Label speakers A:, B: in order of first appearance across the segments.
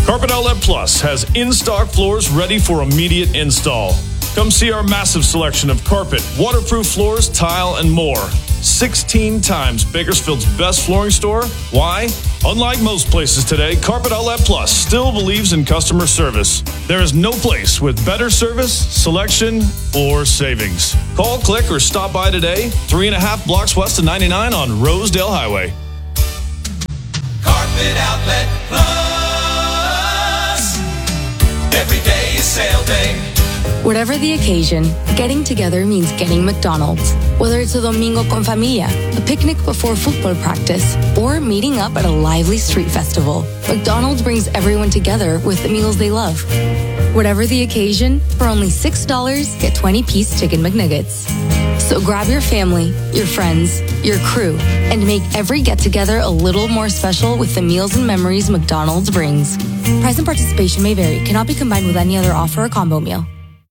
A: Carpet Outlet Plus has in-stock floors ready for immediate install. Come see our massive selection of carpet, waterproof floors, tile, and more. 16 times Bakersfield's best flooring store. Why? Unlike most places today, Carpet Outlet Plus still believes in customer service. There is no place with better service, selection, or savings. Call, click, or stop by today. 3.5 blocks west of 99 on Rosedale Highway.
B: Carpet Outlet Plus. Every day is sale day.
C: Whatever the occasion, getting together means getting McDonald's. Whether it's a domingo con familia, a picnic before football practice, or meeting up at a lively street festival, McDonald's brings everyone together with the meals they love. Whatever the occasion, for only $6, get 20-piece Chicken McNuggets. So grab your family, your friends, your crew, and make every get-together a little more special with the meals and memories McDonald's brings. Price and participation may vary. Cannot be combined with any other offer or combo meal.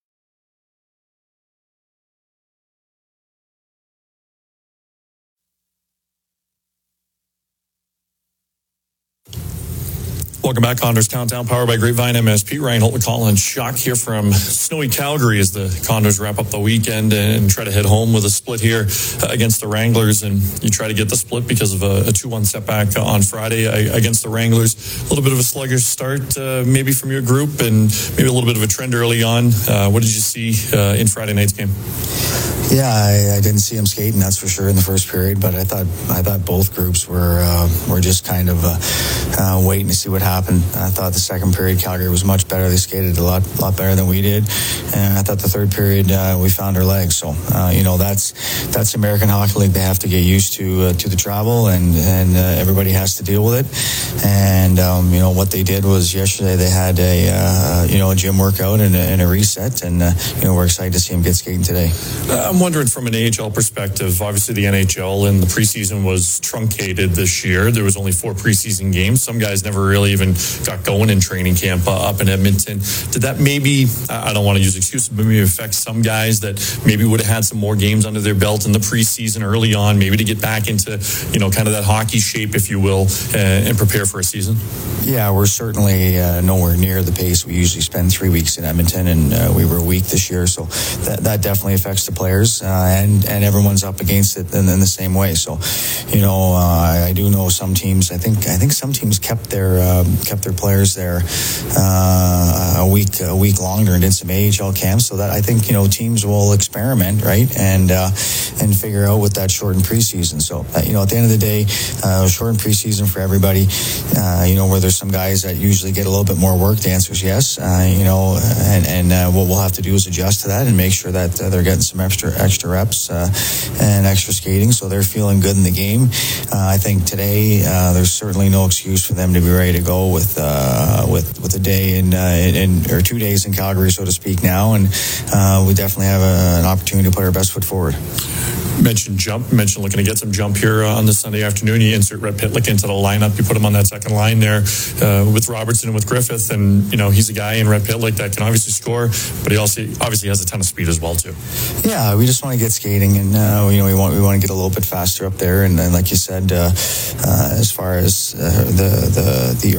D: Welcome back, Condors Countdown, powered by Grapevine MSP. Reinhold McCall and Shock here from snowy Calgary as the Condors wrap up the weekend and try to head home with a split here against the Wranglers. And you try to get the split because of a 2-1 setback on Friday against the Wranglers. A little bit of a sluggish start maybe from your group and maybe a little bit of a trend early on. What did you see in Friday night's game?
E: Yeah, I didn't see him skating, that's for sure, in the first period. But I thought both groups were just kind of waiting to see what happened. I thought the second period Calgary was much better. They skated a lot better than we did. And I thought the third period we found our legs. So that's American Hockey League. They have to get used to the travel, and everybody has to deal with it. And what they did was yesterday they had a gym workout and a reset, and we're excited to see them get skating today.
D: I'm wondering from an AHL perspective, obviously the NHL and the preseason was truncated this year. There was only 4 preseason games. Some guys never really even got going in training camp up in Edmonton. Did that maybe, I don't want to use excuses, but maybe affect some guys that maybe would have had some more games under their belt in the preseason early on, maybe to get back into, kind of that hockey shape, if you will, and prepare for a season?
E: Yeah, we're certainly nowhere near the pace. We usually spend 3 weeks in Edmonton, and we were a week this year. So that definitely affects the players. And everyone's up against it in the same way. So, I do know some teams. I think some teams kept their players there a week longer and did some AHL camps. So that I think teams will experiment, right, and figure out with that shortened preseason. So at the end of the day, shortened preseason for everybody. Where there's some guys that usually get a little bit more work. The answer is yes. And what we'll have to do is adjust to that and make sure that they're getting some extra reps and extra skating, so they're feeling good in the game. I think today there's certainly no excuse for them to be ready to go with a day or 2 days in Calgary, so to speak, now, and we definitely have an opportunity to put our best foot forward.
D: Mentioned looking to get some jump here on this Sunday afternoon. You insert Rhett Pitlick into the lineup. You put him on that second line there with Robertson and with Griffith, and he's a guy in Rhett Pitlick that can obviously score, but he also obviously has a ton of speed as well too.
E: Yeah, we just want to get skating, and we want to get a little bit faster up there. And like you said, as far as the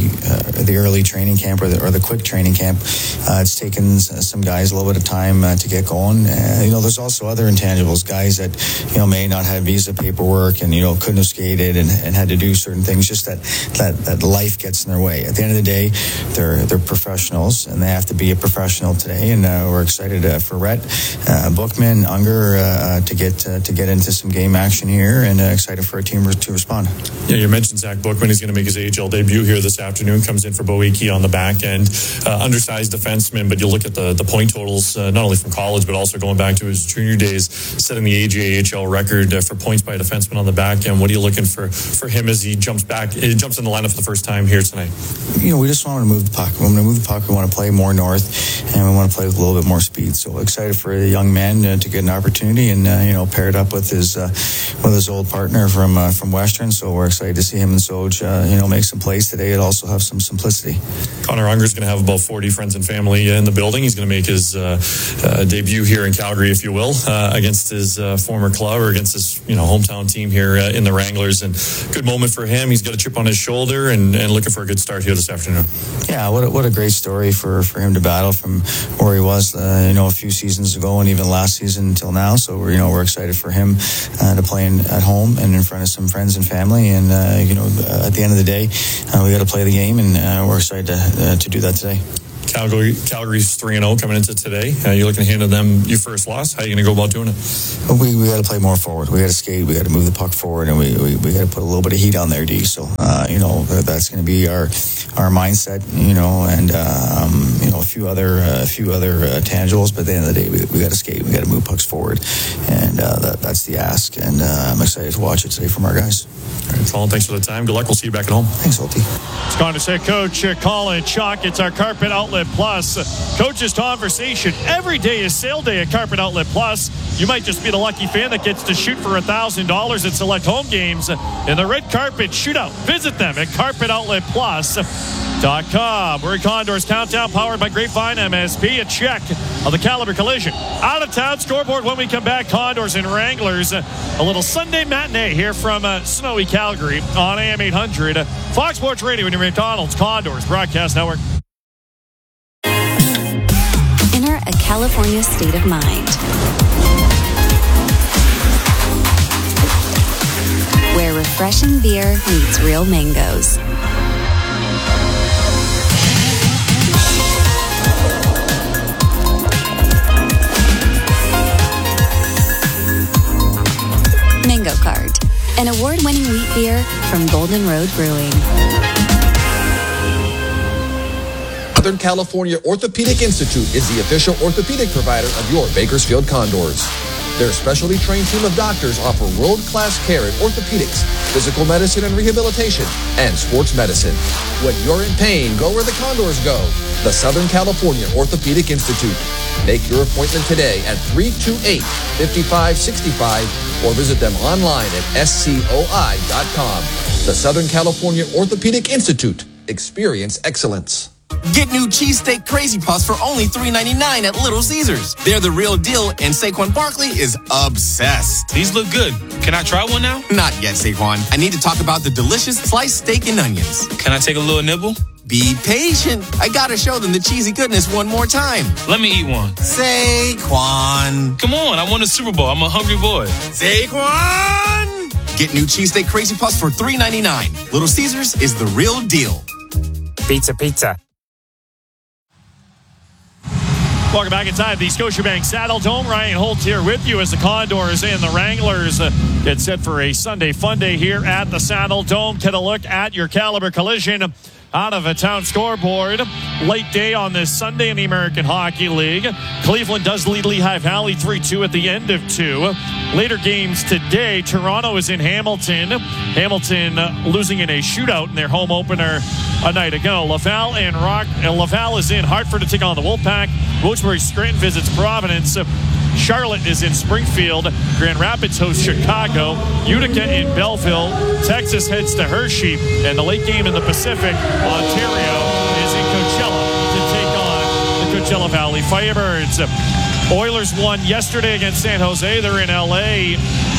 E: early training camp or the quick training camp, it's taken some guys a little bit of time to get going. There's also other intangibles, guys that may not have visa paperwork and couldn't have skated and had to do certain things. Just that life gets in their way. At the end of the day, they're professionals, and they have to be a professional today. And we're excited for Rhett, Bookman, Unger to get into some game action here, and excited for our team to respond.
D: Yeah, you mentioned Zach Bookman. He's going to make his AHL debut here this afternoon. Comes in for Boeke on the back end. Undersized defenseman, but you look at the point totals, not only from college but also going back to his junior days, setting the AJHL record for points by a defenseman on the back end. What are you looking for him as he jumps in the lineup for the first time here tonight?
E: We just want to move the puck. We want to move the puck. We want to play more north, and we want to play with a little bit more speed. So excited for the young man to get an opportunity, and paired up with his old partner from Western. So we're excited to see him and Soj make some plays today. It also have some simplicity.
D: Connor Unger's going to have about 40 friends and family in the building. He's going to make his debut here in Calgary, if you will, against his former club or against his hometown team here in the Wranglers, and good moment for him. He's got a chip on his shoulder and looking for a good start here this afternoon.
E: Yeah, what a great story for him to battle from where he was a few seasons ago and even last season until now. So we're excited for him to play at home and in front of some friends and family, and at the end of the day we got to play the game, and we're excited to do that today.
D: Calgary's 3-0 coming into today. You're looking to hand them your first loss. How are you going to go about doing it?
E: We got to play more forward. We got to skate. We got to move the puck forward, and we got to put a little bit of heat on there, D. So that's going to be our mindset. And a few other tangibles. But at the end of the day, we got to skate. We got to move pucks forward, and that's the ask. And I'm excited to watch it today from our guys.
D: All right, Colin, thanks for the time. Good luck. We'll see you back at home.
E: Thanks, Holty.
F: Scottish head coach Colin Chalk. It's our Carpet Outlet Plus Coach's Conversation. Every day is sale day at Carpet Outlet Plus. You might just be the lucky fan that gets to shoot for $1,000 at select home games in the Red Carpet Shootout. Visit them at carpetoutletplus.com. We're at Condors Countdown, powered by Grapevine MSP. A check of the Caliber Collision out of town scoreboard when we come back. Condors and Wranglers. A little Sunday matinee here from snowy Calgary on AM 800. Fox Sports Radio and your McDonald's Condors Broadcast Network.
G: Enter a California state of mind, where refreshing beer meets real mangoes. Mango Cart, an award-winning wheat beer from Golden Road Brewing.
H: Southern California Orthopedic Institute is the official orthopedic provider of your Bakersfield Condors. Their specialty trained team of doctors offer world-class care in orthopedics, physical medicine and rehabilitation, and sports medicine. When you're in pain, go where the Condors go. The Southern California Orthopedic Institute. Make your appointment today at 328-5565 or visit them online at scoi.com. The Southern California Orthopedic Institute. Experience excellence.
I: Get new cheesesteak Crazy Puffs for only $3.99 at Little Caesars. They're the real deal, and Saquon Barkley is obsessed.
J: These look good. Can I try one now?
I: Not yet, Saquon. I need to talk about the delicious sliced steak and onions.
J: Can I take a little nibble?
I: Be patient. I gotta show them the cheesy goodness one more time.
J: Let me eat one.
I: Saquon.
J: Come on, I won the Super Bowl. I'm a hungry boy.
I: Saquon. Get new cheesesteak Crazy Puffs for $3.99. Little Caesars is the real deal.
K: Pizza.
F: Welcome back inside the Scotiabank Saddle Dome. Ryan Holt here with you as the Condors and the Wranglers get set for a Sunday fun day here at the Saddle Dome. Get a look at your Caliber Collision out of a town scoreboard. Late day on this Sunday in the American Hockey League. Cleveland does lead Lehigh Valley 3-2 at the end of 2. Later games today, Toronto is in Hamilton. Hamilton losing in a shootout in their home opener a night ago. Laval is in Hartford to take on the Wolfpack. Wilkes-Barre Scranton visits Providence. Charlotte is in Springfield. Grand Rapids hosts Chicago. Utica in Belleville. Texas heads to Hershey. And the late game in the Pacific, Ontario is in Coachella to take on the Coachella Valley Firebirds. Oilers won yesterday against San Jose. They're in L.A.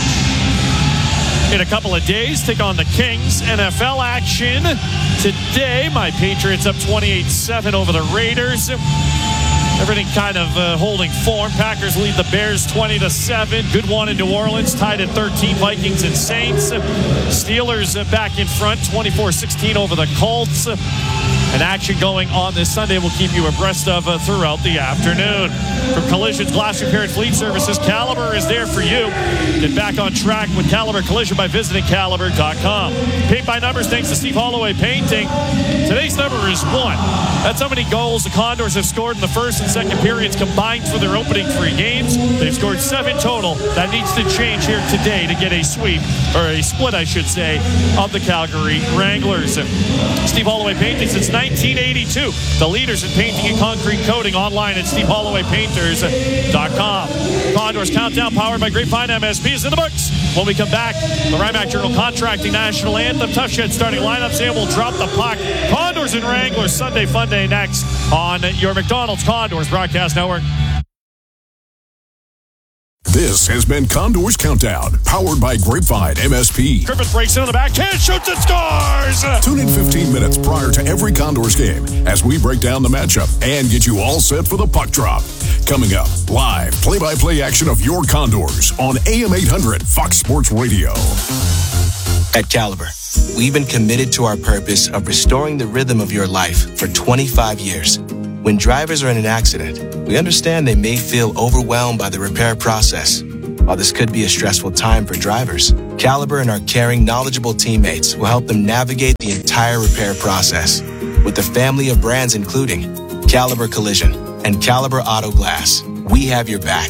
F: in a couple of days. Take on the Kings. NFL action today. My Patriots up 28-7 over the Raiders. Everything kind of holding form. Packers lead the Bears 20-7. Good one in New Orleans, tied at 13. Vikings and Saints. Steelers back in front, 24-16 over the Colts. And action going on this Sunday we'll keep you abreast of throughout the afternoon. From Collision's Glass Repair and Fleet Services, Caliber is there for you. Get back on track with Caliber Collision by visiting Caliber.com. Paint by numbers thanks to Steve Holloway Painting. Today's number is 1. That's how many goals the Condors have scored in the first and second periods combined for their opening 3 games. They've scored 7 total. That needs to change here today to get a sweep, or a split, I should say, of the Calgary Wranglers. Steve Holloway Painting since 1982. The leaders in painting and concrete coating, online at SteveHollowayPainters.com. Condors Countdown, powered by Grapevine MSP, is in the books. When we come back, the Rymac Journal Contracting National Anthem, Tough Shed starting lineups, and we'll drop the puck. Condors and Wranglers, Sunday Fun Day next on your McDonald's Condors Broadcast Network.
L: This has been Condors Countdown, powered by Grapevine MSP.
F: Griffith breaks into the backhand, shoots and scores!
L: Tune in 15 minutes prior to every Condors game as we break down the matchup and get you all set for the puck drop. Coming up, live play-by-play action of your Condors on AM 800 Fox Sports Radio.
I: At Caliber, we've been committed to our purpose of restoring the rhythm of your life for 25 years. When drivers are in an accident, we understand they may feel overwhelmed by the repair process. While this could be a stressful time for drivers, Caliber and our caring, knowledgeable teammates will help them navigate the entire repair process. With a family of brands including Caliber Collision and Caliber Auto Glass, we have your back.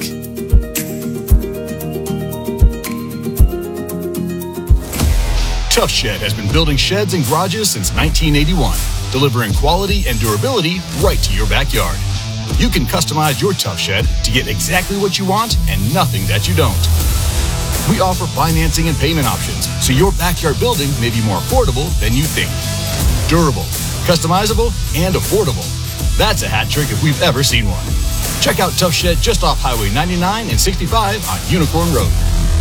M: Tough Shed has been building sheds and garages since 1981, delivering quality and durability right to your backyard. You can customize your Tough Shed to get exactly what you want and nothing that you don't. We offer financing and payment options, so your backyard building may be more affordable than you think. Durable, customizable, and affordable. That's a hat trick if we've ever seen one. Check out Tough Shed just off Highway 99 and 65 on Unicorn Road.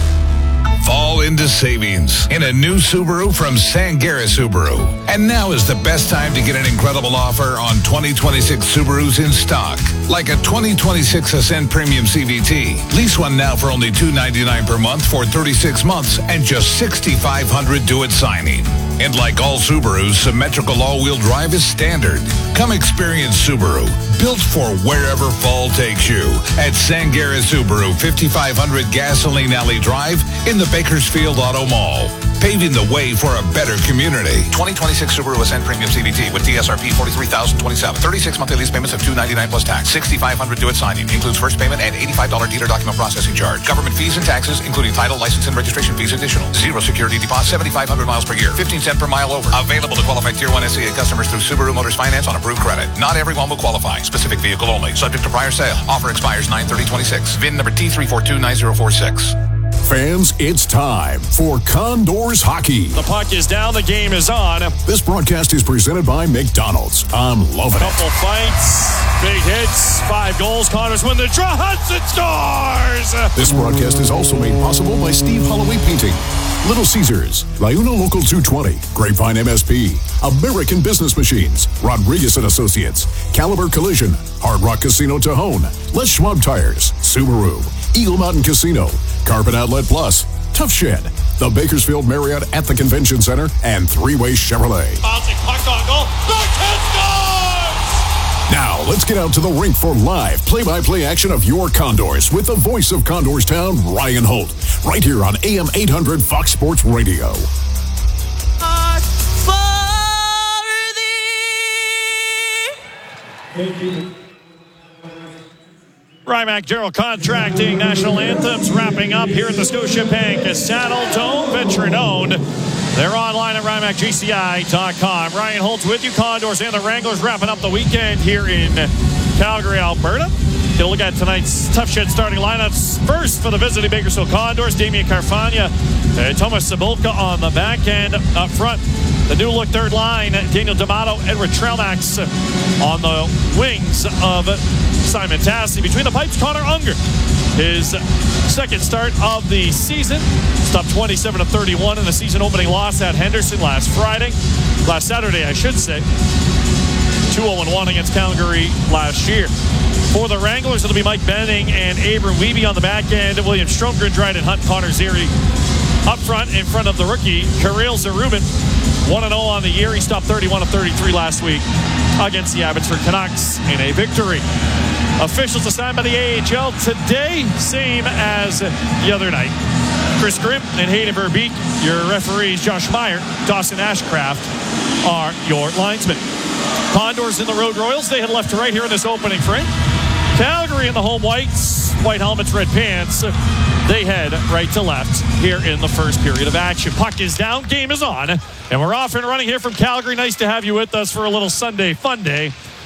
N: Fall into savings in a new Subaru from Sangera Subaru. And now is the best time to get an incredible offer on 2026 Subarus in stock. Like a 2026 Ascent Premium CVT. Lease one now for only $299 per month for 36 months and just $6,500 due at signing. And like all Subarus, symmetrical all-wheel drive is standard. Come experience Subaru, built for wherever fall takes you. At Sangera Subaru, 5500 Gasoline Alley Drive in the Bakersfield Auto Mall. Paving the way for a better community. 2026 Subaru Ascent Premium CVT with DSRP $43,027. 36 monthly lease payments of $299 plus tax. $6,500 due at signing. Includes first payment and $85 dealer document processing charge. Government fees and taxes, including title, license, and registration fees additional. Zero security deposit, 7,500 miles per year. 15 cents per mile over. Available to qualified Tier 1 SCA customers through Subaru Motors Finance on approved credit. Not everyone will qualify. Specific vehicle only. Subject to prior sale. Offer expires 9/30/26. VIN number T3429046.
L: Fans, it's time for Condors Hockey.
F: The puck is down, the game is on.
L: This broadcast is presented by McDonald's. I'm loving it.
F: Couple fights, big hits, 5 goals. Condors win the draw. Hudson scores!
L: This broadcast is also made possible by Steve Holloway Painting, Little Caesars, Liuna Local 220, Grapevine MSP, American Business Machines, Rodriguez & Associates, Caliber Collision, Hard Rock Casino Tejon, Les Schwab Tires, Subaru, Eagle Mountain Casino, Carpet Outlet Plus, Tough Shed, the Bakersfield Marriott at the Convention Center, and Three-Way Chevrolet.
F: Bouncing puck on goal. Backhand scores!
L: Now, let's get out to the rink for live play-by-play action of your Condors with the voice of Condors Town, Ryan Holt, right here on AM 800 Fox Sports Radio.
F: Rymac General Contracting National Anthems wrapping up here at the Scotiabank Saddle Dome, veteran owned. They're online at RyMacGCI.com. Ryan Holtz with you. Condors and the Wranglers wrapping up the weekend here in Calgary, Alberta. Get a look at tonight's Tough Shed starting lineups. First for the visiting Bakersfield Condors, Damian Carfagna, Thomas Cibulka on the back end. Up front, the new look third line, Daniel D'Amato, Edward Trelmax on the wings of Simon Tassi. Between the pipes, Connor Unger. His second start of the season. Stopped 27-31 in the season opening loss at Henderson last Saturday, I should say. 2-0-1 against Calgary last year. For the Wranglers, it'll be Mike Benning and Abram Wiebe on the back end. William Stromgren, Dryden Hunt, Connor Zeri up front in front of the rookie, Kirill Zarubin. 1-0 on the year. He stopped 31-33 last week against the Abbotsford Canucks in a victory. Officials assigned by the AHL today, same as the other night. Chris Grimm and Hayden Verbeek. Your referees, Josh Meyer, Dawson Ashcraft, are your linesmen. Condors in the Road Royals. They head left to right here in this opening frame. Calgary in the home whites, white helmets, red pants. They head right to left here in the first period of action. Puck is down, game is on, and we're off and running here from Calgary. Nice to have you with us for a little Sunday fun day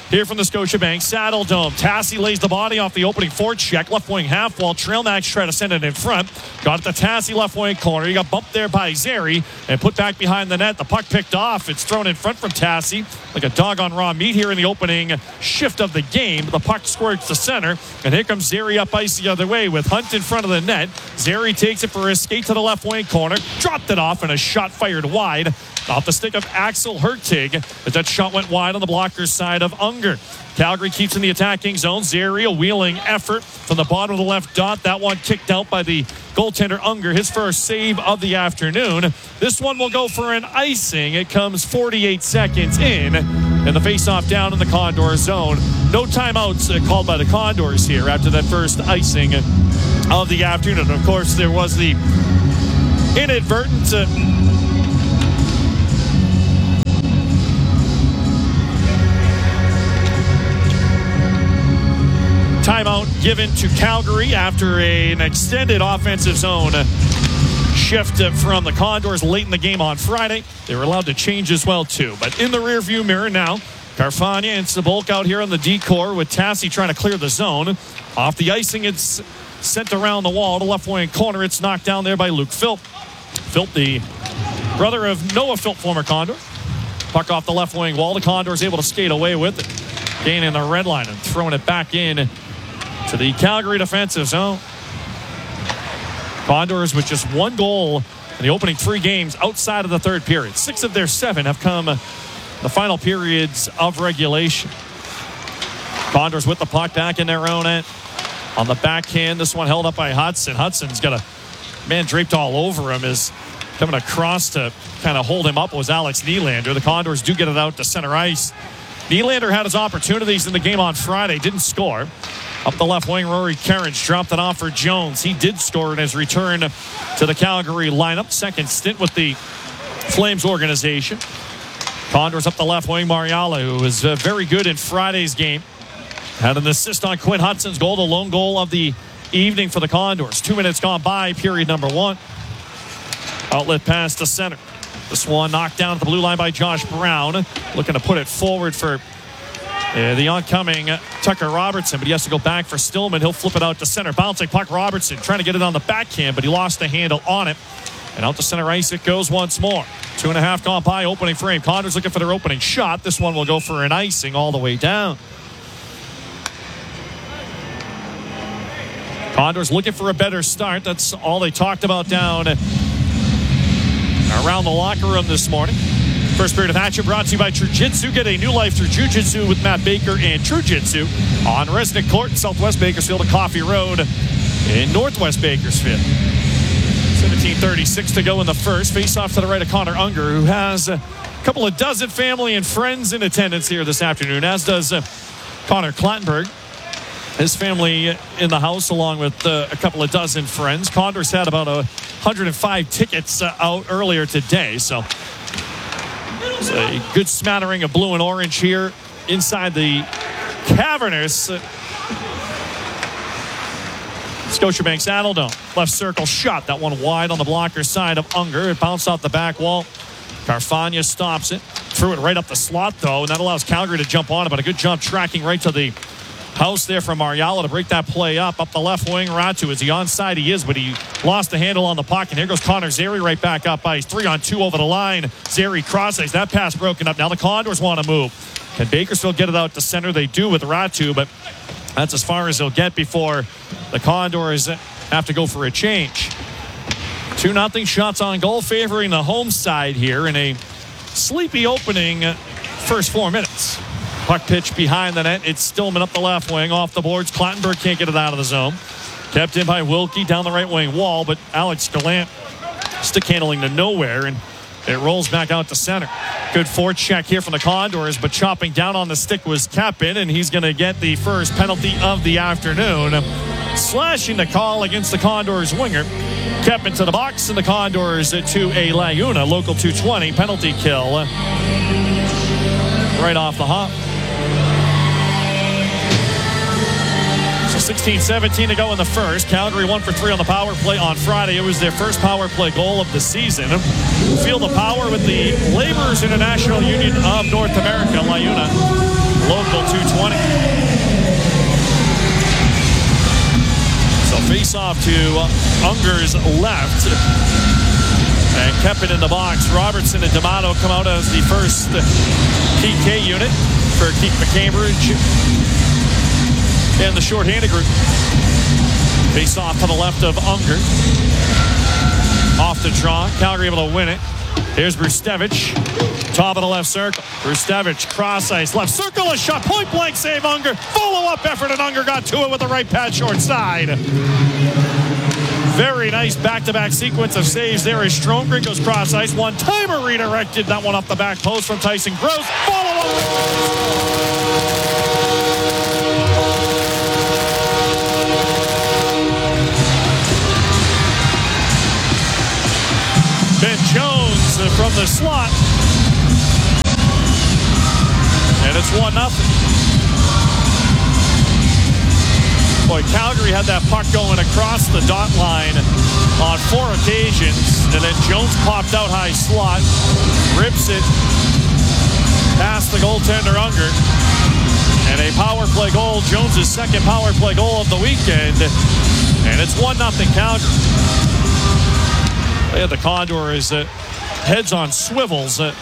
F: here from the Scotiabank Saddle Dome. Tassi lays the body off the opening forecheck. Left wing half wall. Trailmax try to send it in front. Got it to Tassi left wing corner. He got bumped there by Zary and put back behind the net. The puck picked off. It's thrown in front from Tassi like a dog on raw meat here in the opening shift of the game. The puck squirts to center, and here comes Zary up ice the other way with Hunt in front of the net. Zary takes it for a skate to the left wing corner. Dropped it off, and a shot fired wide off the stick of Axel Hertig as that shot went wide on the blocker's side of Unger. Calgary keeps in the attacking zone. Zary, a wheeling effort from the bottom of the left dot. That one kicked out by the goaltender Unger, his first save of the afternoon. This one will go for an icing. It comes 48 seconds in, and the faceoff down in the Condor zone. No timeouts called by the Condors here after that first icing of the afternoon. Of course, there was the inadvertent timeout given to Calgary after an extended offensive zone shift from the Condors late in the game on Friday. They were allowed to change as well, too. But in the rearview mirror now, Carfagna and Cibulka out here on the D-core with Tassi trying to clear the zone. Off the icing, it's sent around the wall to left wing corner. It's knocked down there by Luke Philp. Philp, the brother of Noah Philp, former Condor. Puck off the left wing wall. The Condors able to skate away with it. Gaining the red line and throwing it back in to the Calgary defensive zone. Condors with just one goal in the opening 3 games outside of the third period. 6 of their 7 have come the final periods of regulation. Condors with the puck back in their own end. On the backhand, this one held up by Hudson. Hudson's got a man draped all over him. Is coming across to kind of hold him up was Alex Nylander. The Condors do get it out to center ice. Nylander had his opportunities in the game on Friday. Didn't score. Up the left wing, Rory Carriage dropped it off for Jones. He did score in his return to the Calgary lineup. Second stint with the Flames organization. Condors up the left wing, Mariala, who was very good in Friday's game. Had an assist on Quinn Hudson's goal, the lone goal of the evening for the Condors. 2 minutes gone by, period number 1. Outlet pass to center. This one knocked down at the blue line by Josh Brown. Looking to put it forward for the oncoming Tucker Robertson, but he has to go back for Stillman. He'll flip it out to center. Bouncing puck, Robertson trying to get it on the backhand, but he lost the handle on it. And out to center ice it goes once more. 2.5 gone by, opening frame. Condors looking for their opening shot. This one will go for an icing all the way down. Condors looking for a better start. That's all they talked about down around the locker room this morning. First period of action brought to you by Trujitsu. Get a new life through Jiu-Jitsu with Matt Baker and Trujitsu on Resnick Court in Southwest Bakersfield and Coffee Road in Northwest Bakersfield. 17:36 to go in the first. Face off to the right of Connor Unger, who has a couple of dozen family and friends in attendance here this afternoon, as does Connor Clattenburg. His family in the house along with a couple of dozen friends. Condors had about 105 tickets out earlier today, so it's a good smattering of blue and orange here inside the cavernous Scotiabank Saddle Dome. Left circle shot. That one wide on the blocker's side of Unger. It bounced off the back wall. Carfagna stops it. Threw it right up the slot, though, and that allows Calgary to jump on it. But a good jump tracking right to the house there from Mariala to break that play up. Up the left wing, Ratu. Is he onside? He is, but he lost the handle on the puck. And here goes Connor Zary right back up ice. 3-on-2 over the line. Zary crosses. That pass broken up. Now the Condors want to move. Can Bakersfield get it out to center? They do with Ratu, but that's as far as they'll get before the Condors have to go for a change. 2-0 shots on goal favoring the home side here in a sleepy opening first 4 minutes. Puck pitch behind the net. It's Stillman up the left wing, off the boards. Clattenburg can't get it out of the zone. Kept in by Wilkie down the right wing wall, but Alex Gallant stick handling to nowhere, and it rolls back out to center. Good forecheck here from the Condors, but chopping down on the stick was Kappen, and he's going to get the first penalty of the afternoon. Slashing the call against the Condors winger. Kappen to the box, and the Condors to a Laguna local 220 penalty kill right off the hop. 16-17 to go in the first. Calgary 1 for 3 on the power play on Friday. It was their first power play goal of the season. Feel the power with the Laborers International Union of North America. Laguna Local 220. So face off to Unger's left. And kept it in the box. Robertson and D'Amato come out as the first PK unit for Keith McCambridge and the shorthanded group. Face off to the left of Unger. Off the draw. Calgary able to win it. Here's Brustevich. Top of the left circle. Brustevich, cross ice, left circle, a shot, point blank save, Unger. Follow-up effort, and Unger got to it with the right pad short side. Very nice back-to-back sequence of saves there as Stromgren goes cross ice. One-timer redirected. That one off the back post from Tyson Gross. Follow-up. Ben Jones from the slot. And it's 1-0. Boy, Calgary had that puck going across the dot line on 4 occasions. And then Jones popped out high slot, rips it past the goaltender Unger. And a power play goal, Jones' second power play goal of the weekend. And it's 1-0 Calgary. They had the Condors heads on swivels in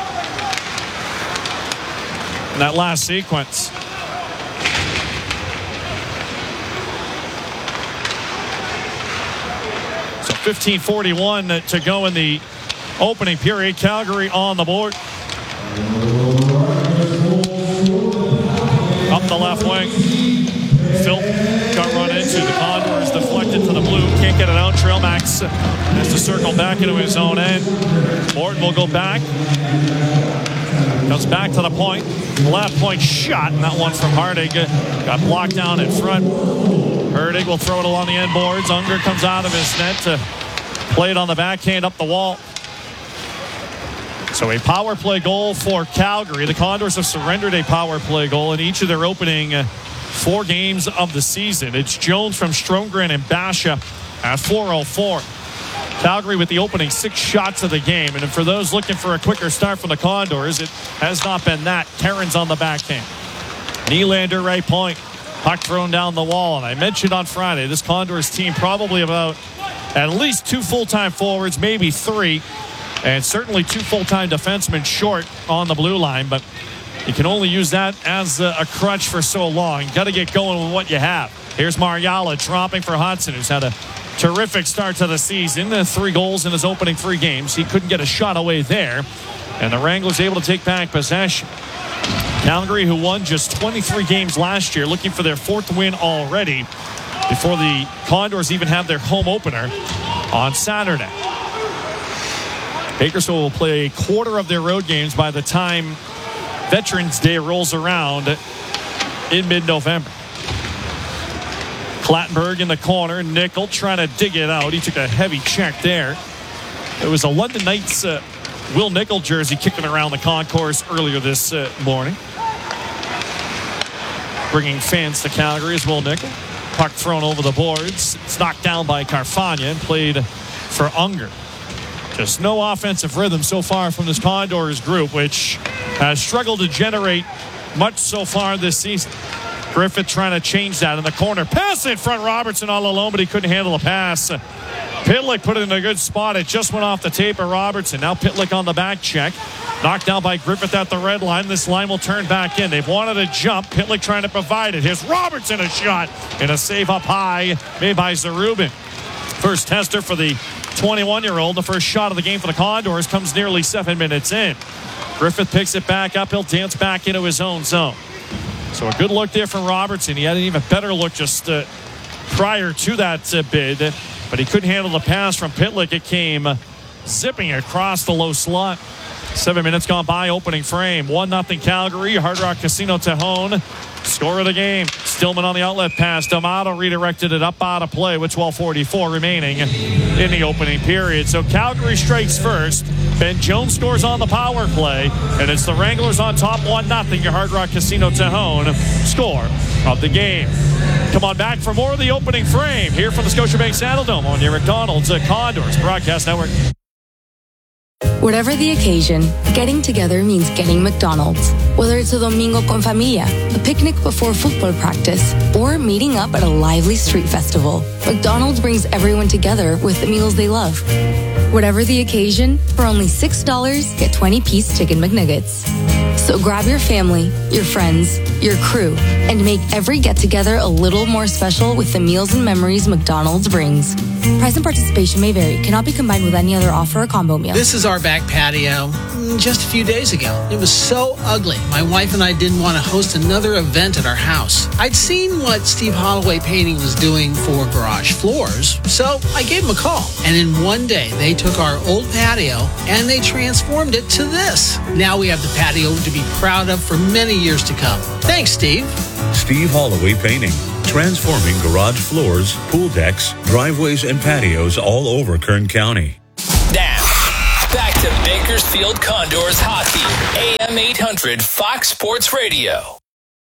F: that last sequence. So 15:41 to go in the opening period. Calgary on the board. Up the left wing. Phil got run into. The Condors deflected to the blue. Can't get it out. Trail Max has to circle back into his own end. Morton will go back. Comes back to the point. Left point shot. And that one from Hardig got blocked down in front. Hardig will throw it along the end boards. Unger comes out of his net to play it on the backhand up the wall. So a power play goal for Calgary. The Condors have surrendered a power play goal in each of their opening 4 games of the season. It's Jones from Stromgren and Basha at 4:04. Calgary with the opening 6 shots of the game. And for those looking for a quicker start from the Condors, it has not been that. Terrans on the backhand. Nylander right point. Puck thrown down the wall. And I mentioned on Friday, this Condors team probably about at least 2 full-time forwards, maybe 3. And certainly 2 full-time defensemen short on the blue line. But you can only use that as a crutch for so long. Got to get going with what you have. Here's Mariala dropping for Hudson, who's had a terrific start to the season. 3 goals in his opening 3 games. He couldn't get a shot away there. And the Wranglers able to take back possession. Calgary, who won just 23 games last year, looking for their 4th win already before the Condors even have their home opener on Saturday. Bakersfield will play a quarter of their road games by the time Veterans Day rolls around in mid-November. Clattenburg in the corner. Nickel trying to dig it out. He took a heavy check there. It was a London Knights Will Nickel jersey kicking around the concourse earlier this morning. Bringing fans to Calgary is Will Nickel. Puck thrown over the boards. It's knocked down by Carfagna and played for Unger. Just no offensive rhythm so far from this Condors group, which has struggled to generate much so far this season. Griffith trying to change that in the corner. Pass in front. Robertson all alone, but he couldn't handle the pass. Pitlick put it in a good spot. It just went off the tape of Robertson. Now Pitlick on the back check. Knocked down by Griffith at the red line. This line will turn back in. They've wanted a jump. Pitlick trying to provide it. Here's Robertson, a shot. And a save up high made by Zarubin. First tester for the 21-year-old. The first shot of the game for the Condors comes nearly 7 minutes in. Griffith picks it back up. He'll dance back into his own zone. So a good look there from Robertson. He had an even better look just prior to that bid, but he couldn't handle the pass from Pitlick. It came zipping across the low slot. 7 minutes gone by, opening frame. 1-0 Calgary. Hard Rock Casino Tejon. Score of the game. Stillman on the outlet pass. D'Amato redirected it up out of play with 12:44 remaining in the opening period. So Calgary strikes first. Ben Jones scores on the power play. And it's the Wranglers on top 1-0. Your Hard Rock Casino Tejon score of the game. Come on back for more of the opening frame here from the Scotiabank Saddledome on your McDonald's Condors Broadcast Network.
C: Whatever the occasion, getting together means getting McDonald's. Whether it's a domingo con familia, a picnic before football practice, or meeting up at a lively street festival, McDonald's brings everyone together with the meals they love. Whatever the occasion, for only $6, get 20-piece Chicken McNuggets. So grab your family, your friends, your crew, and make every get-together a little more special with the meals and memories McDonald's brings. Price and participation may vary. Cannot be combined with any other offer or combo meal.
O: This is our back patio just a few days ago. It was so ugly. My wife and I didn't want to host another event at our house. I'd seen what Steve Holloway Painting was doing for garage floors, so I gave him a call. And in one day, they took our old patio and they transformed it to this. Now we have the patio to be proud of for many years to come. Thanks, Steve.
P: Steve Holloway Painting. Transforming garage floors, pool decks, driveways, and patios all over Kern County.
Q: Now, back to Bakersfield Condors hockey. AM 800 Fox Sports Radio.